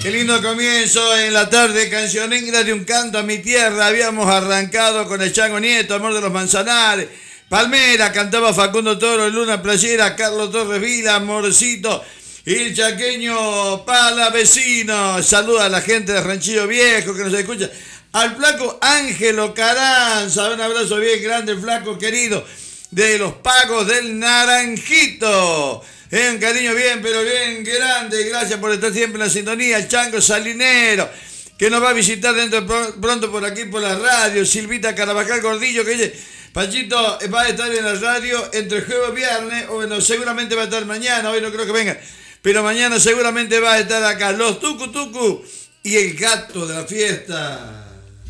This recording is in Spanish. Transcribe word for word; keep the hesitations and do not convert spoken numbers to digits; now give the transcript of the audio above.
Qué lindo comienzo en la tarde, cancionera de un canto a mi tierra. Habíamos arrancado con el Chango Nieto, Amor de los Manzanares. Palmera, cantaba Facundo Toro, Luna Playera, Carlos Torres Vila, Amorcito. Y el chaqueño Palavecino. Saluda a la gente de Ranchillo Viejo que nos escucha. Al flaco Ángelo Caranza. Un abrazo bien grande, flaco querido. De los Pagos del Naranjito. Eh, un cariño bien, pero bien grande. Gracias por estar siempre en la sintonía. El Chango Salinero, que nos va a visitar dentro de pronto por aquí por la radio. Silvita Carabajal Gordillo, que dice: Pachito va a estar en la radio entre jueves y viernes. O bueno, seguramente va a estar mañana. Hoy no creo que venga, pero mañana seguramente va a estar acá. Los Tucu Tucu y el gato de la fiesta.